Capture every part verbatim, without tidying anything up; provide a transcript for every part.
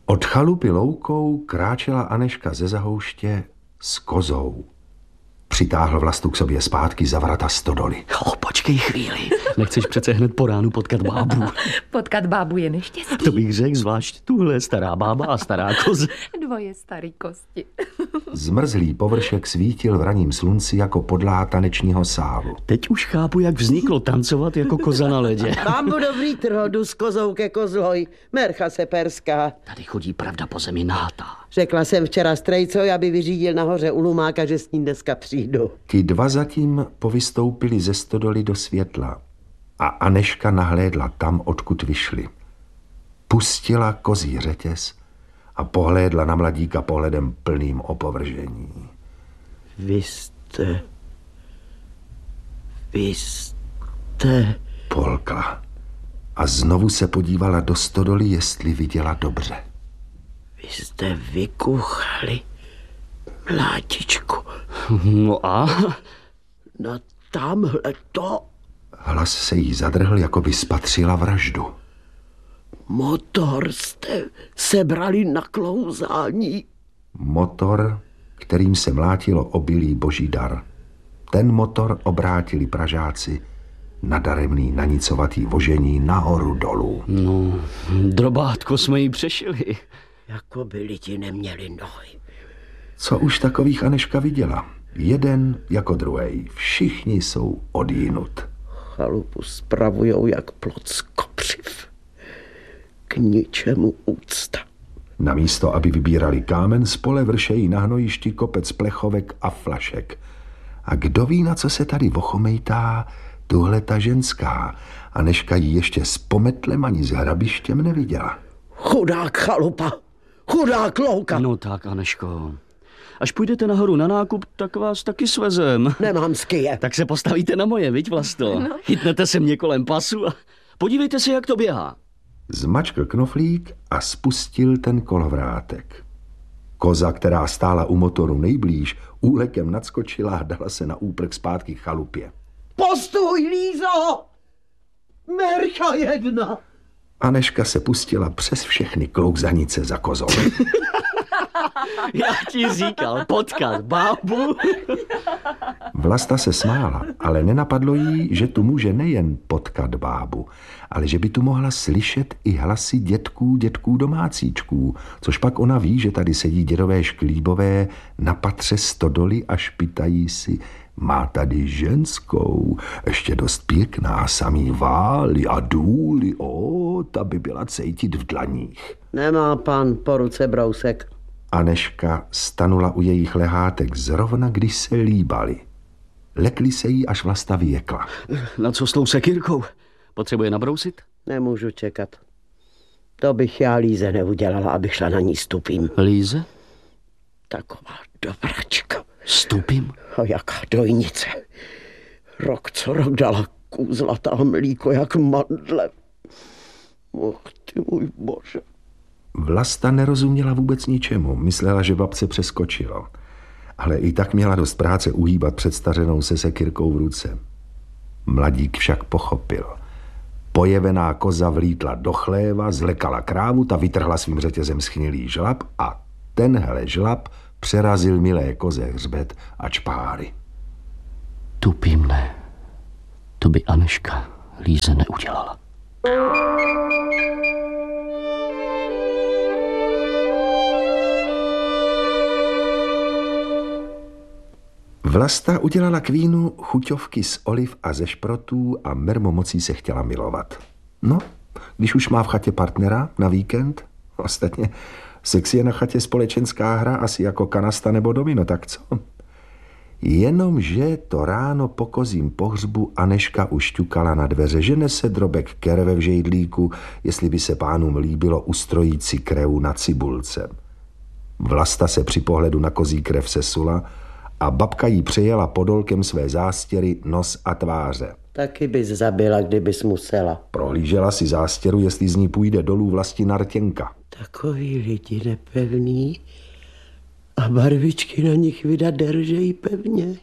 Od chalupy loukou kráčela Anežka ze Zahouště s kozou. Přitáhl Vlastu k sobě zpátky za vrata stodoly. O, počkej chvíli. Nechceš přece hned po ránu potkat bábu? Potkat bábu je neštěstí. To bych řekl, zvlášť tuhle stará bába a stará koza. Dvoje starý kosti. Zmrzlý površek svítil v raním slunci jako podlá tanečního sálu. Teď už chápu, jak vzniklo tancovat jako koza na ledě. Mám bu dobrý trhodu s kozou ke kozloj. Mercha se perská. Tady chodí pravda po zemi nahátá. Řekla jsem včera strejcovi, aby vyřídil nahoře u Lumáka, že s ním dneska přijdu. Ti dva zatím povystoupili ze stodoly do světla a Anežka nahlédla tam, odkud vyšli. Pustila kozí řetěz a pohlédla na mladíka pohledem plným opovržení. Vy jste... Vy jste... Polkla a znovu se podívala do stodoly, jestli viděla dobře. Vy jste vykuchali, mlátičku. No a? No tamhle to... Hlas se jí zadrhl, jako by spatřila vraždu. Motor jste sebrali na klouzání. Motor, kterým se mlátilo obilý boží dar. Ten motor obrátili Pražáci na daremný nanicovatý vožení nahoru dolů. No, drobátko jsme jí přešili. Jako by lidi neměli nohy. Co už takových Anežka viděla? Jeden jako druhej. Všichni jsou odjinut. Chalupu spravujou jak plot z kopřiv. K ničemu úcta. Namísto, aby vybírali kámen, z pole vršejí na hnojišti kopec plechovek a flašek. A kdo ví, na co se tady vochomejtá tuhle ta ženská. Anežka ji ještě s pometlem ani s hrabištěm neviděla. Chudák chalupa, chudák louka. No tak, Anežko. Až půjdete nahoru na nákup, tak vás taky svezem. Nemám skije. Tak se postavíte na moje, viď, Vlasto? No. Chytnete se mě kolem pasu a podívejte se, jak to běhá. Zmačkl knoflík a spustil ten kolovrátek. Koza, která stála u motoru nejblíž, úlekem nadskočila a dala se na úprk zpátky k chalupě. Postuj, Lízo! Mercha jedna! Anežka se pustila přes všechny klouzanice za kozou. Já ti říkal, potkat bábu. Vlasta se smála, ale nenapadlo jí, že tu může nejen potkat bábu, ale že by tu mohla slyšet i hlasy dětků, dětků domácíčků, což pak ona ví, že tady sedí dědové šklíbové na patře stodoly a špitají si: má tady ženskou, ještě dost pěkná, samý vály a důly, o, ta by byla cejtit v dlaních. Nemá pan po ruce brousek. Anežka stanula u jejich lehátek zrovna, když se líbali. Lekli se jí, až Vlasta vyjekla. Na co s tou sekírkou? Potřebuje nabrousit? Nemůžu čekat. To bych já Líze neudělala, abych šla na ní stupím. Líze? Taková dobračka. Stupím? A jaká dojnice. Rok co rok dala kůzlatá mlíko jak mandle. Och ty můj bože. Vlasta nerozuměla vůbec ničemu. Myslela, že babce přeskočilo. Ale i tak měla dost práce uhýbat před stařenou se sekyrkou v ruce. Mladík však pochopil. Pojevená koza vlítla do chléva, zlekala krávu, ta vytrhla svým řetězem schnilý žlab a tenhle žlab přerazil milé koze hřbet a čpáry. Tupím ne. To by Anežka Líze neudělala. Vlasta udělala k vínu chuťovky z oliv a ze šprotů a mermomocí se chtěla milovat. No, když už má v chatě partnera na víkend, ostatně sex je na chatě společenská hra, asi jako kanasta nebo domino, tak co? Jenomže to ráno po kozím pohřbu Anežka už ťukala na dveře, že nese drobek kerve v žejdlíku, jestli by se pánům líbilo ustrojit si krev na cibulce. Vlasta se při pohledu na kozí krev sesula a babka jí přejela podolkem své zástěry nos a tváře. Taky bys zabila, kdybys musela. Prohlížela si zástěru, jestli z ní půjde dolů Vlastina rtěnka. Takový lidi nepevný a barvičky na nich vydat držejí pevně.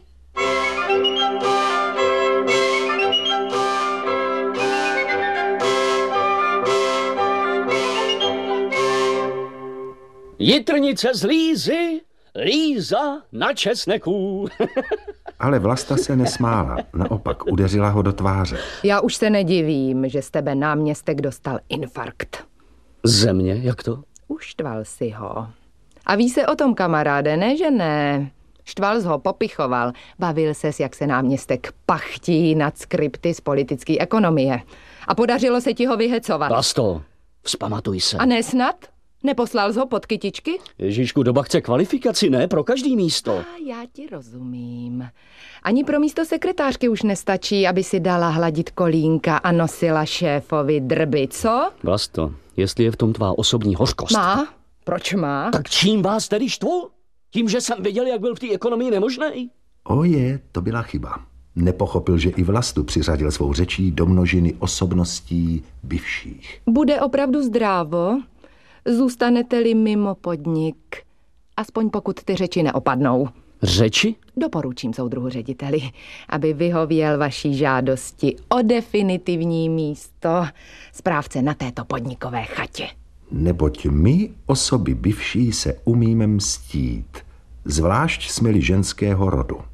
Jitrnice z Lízy, Líza na česneku. Ale Vlasta se nesmála, naopak udeřila ho do tváře. Já už se nedivím, že z tebe náměstek dostal infarkt. Země, jak to? Uštval si ho. A ví se o tom, kamaráde, ne, že ne? Štvalc ho popichoval. Bavil ses, jak se náměstek pachtí nad skripty z politické ekonomie. A podařilo se ti ho vyhecovat. Vlasto, vzpamatuj se. A ne snad? Neposlal jsi ho pod kytičky? Ježíšku, doba chce kvalifikaci, ne? Pro každý místo. A já ti rozumím. Ani pro místo sekretářky už nestačí, aby si dala hladit kolínka a nosila šéfovi drby, co? Vlasto, jestli je v tom tvá osobní hořkost. Má? Proč má? Tak čím vás tedy štvu? Tím, že jsem viděl, jak byl v té ekonomii nemožnej? Oje, to byla chyba. Nepochopil, že i Vlastu přiřadil svou řečí do množiny osobností bivších. Bude opravdu zdrávo? Zůstanete-li mimo podnik, aspoň pokud ty řeči neopadnou. Řeči? Doporučím soudruhu řediteli, aby vyhověl vaší žádosti o definitivní místo správce na této podnikové chatě. Neboť my, osoby bivší, se umíme mstít, zvlášť jsme-li ženského rodu.